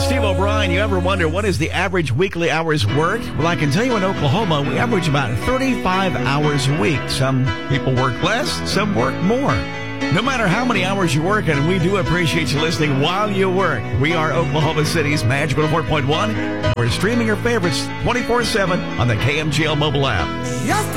Steve O'Brien. You ever wonder what is the average weekly hours worked? Well, I can tell you in Oklahoma, we average about 35 hours a week. Some people work less, some work more. No matter how many hours you work, and we do appreciate you listening while you work. We are Oklahoma City's Magic 104.1. We're streaming your favorites 24/7 on the KMGL mobile app.